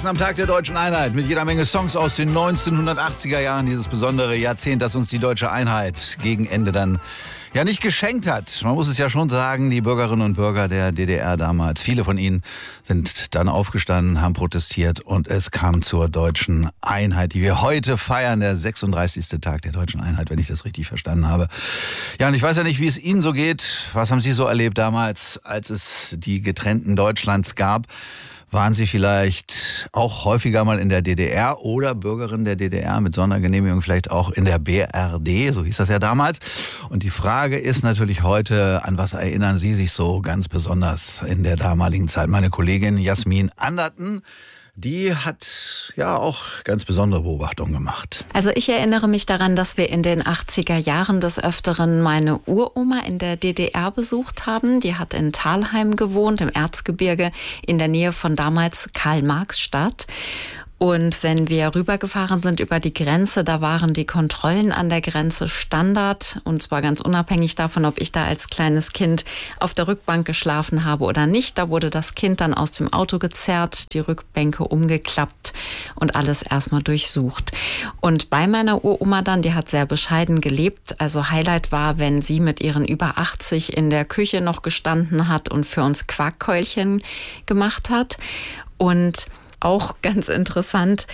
Sachsen am Tag der Deutschen Einheit mit jeder Menge Songs aus den 1980er Jahren. Dieses besondere Jahrzehnt, das uns die Deutsche Einheit gegen Ende dann ja nicht geschenkt hat. Man muss es ja schon sagen, die Bürgerinnen und Bürger der DDR damals, viele von ihnen sind dann aufgestanden, haben protestiert und es kam zur Deutschen Einheit, die wir heute feiern, der 36. Tag der Deutschen Einheit, wenn ich das richtig verstanden habe. Ja, und ich weiß ja nicht, wie es Ihnen so geht. Was haben Sie so erlebt damals, als es die getrennten Deutschlands gab? Waren Sie vielleicht auch häufiger mal in der DDR oder Bürgerin der DDR mit Sondergenehmigung vielleicht auch in der BRD, so hieß das ja damals. Und die Frage ist natürlich heute, an was erinnern Sie sich so ganz besonders in der damaligen Zeit? Meine Kollegin Jasmin Anderten, die hat ja auch ganz besondere Beobachtungen gemacht. Also ich erinnere mich daran, dass wir in den 80er Jahren des Öfteren meine Uroma in der DDR besucht haben. Die hat in Thalheim gewohnt, im Erzgebirge, in der Nähe von damals Karl-Marx-Stadt. Und wenn wir rübergefahren sind über die Grenze, da waren die Kontrollen an der Grenze Standard. Und zwar ganz unabhängig davon, ob ich da als kleines Kind auf der Rückbank geschlafen habe oder nicht. Da wurde das Kind dann aus dem Auto gezerrt, die Rückbänke umgeklappt und alles erstmal durchsucht. Und bei meiner Uroma dann, die hat sehr bescheiden gelebt. Also Highlight war, wenn sie mit ihren über 80 in der Küche noch gestanden hat und für uns Quarkkeulchen gemacht hat. Und auch ganz interessant,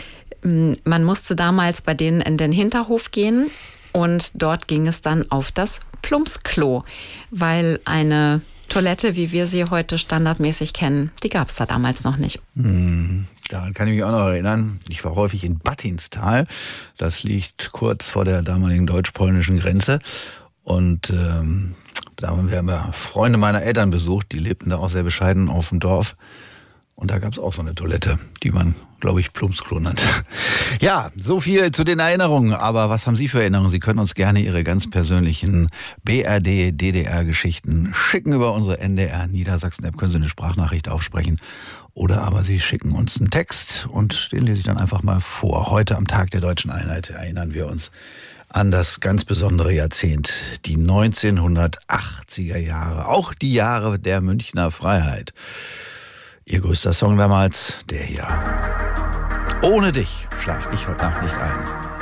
man musste damals bei denen in den Hinterhof gehen und dort ging es dann auf das Plumpsklo, weil eine Toilette, wie wir sie heute standardmäßig kennen, die gab es da damals noch nicht. Daran kann ich mich auch noch erinnern. Ich war häufig in Battinstal. Das liegt kurz vor der damaligen deutsch-polnischen Grenze. Und da haben wir immer Freunde meiner Eltern besucht. Die lebten da auch sehr bescheiden auf dem Dorf. Und da gab es auch so eine Toilette, die man, glaube ich, Plumpsklo nannte. Ja, so viel zu den Erinnerungen. Aber was haben Sie für Erinnerungen? Sie können uns gerne Ihre ganz persönlichen BRD-DDR-Geschichten schicken über unsere NDR-Niedersachsen-App. Können Sie eine Sprachnachricht aufsprechen. Oder aber Sie schicken uns einen Text und den lese ich dann einfach mal vor. Heute am Tag der Deutschen Einheit erinnern wir uns an das ganz besondere Jahrzehnt, die 1980er Jahre. Auch die Jahre der Münchner Freiheit. Ihr größter Song damals, der hier. Ohne dich schlaf ich heute Nacht nicht ein.